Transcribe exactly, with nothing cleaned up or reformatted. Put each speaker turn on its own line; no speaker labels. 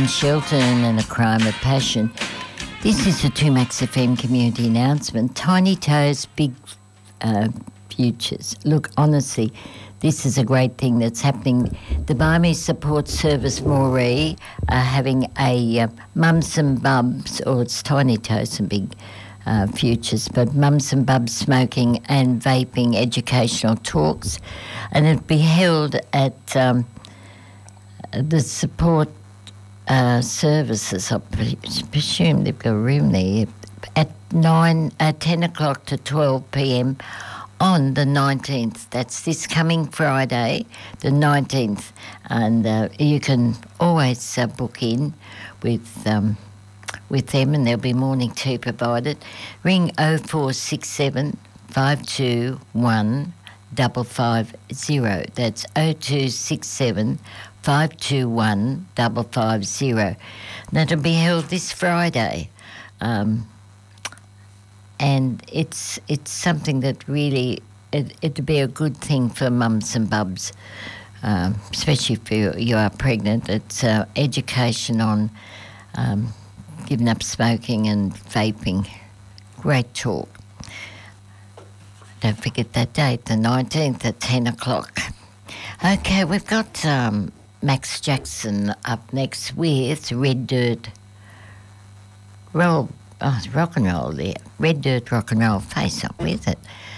in Shelton and a crime of passion. This is a two Max F M community announcement. Tiny Toes, big uh, futures. Look, honestly, this is a great thing that's happening. The Barmy Support Service Moree are having a uh, Mums and Bubs, or it's Tiny Toes and Big uh, Futures, but Mums and Bubs smoking and vaping educational talks. And it'll be held at um, the support uh, services. I pre- presume they've got a room there at nine, uh, ten o'clock to twelve p m on the nineteenth. That's this coming Friday, the nineteenth, and uh, you can always uh, book in with um, with them, and there'll be morning tea provided. Ring oh four six seven five two one five five zero. That's oh two six seven five two one five five zero. That'll be held this Friday. Um, and it's it's something that really, it, it'd be a good thing for mums and bubs, um, especially if you, you are pregnant. It's uh, education on um, giving up smoking and vaping. Great talk. Don't forget that date, the nineteenth at ten o'clock. Okay, we've got um, Max Jackson up next with Red Dirt Roll. Oh, it's rock and roll there. Red Dirt Rock and Roll. Face up with it.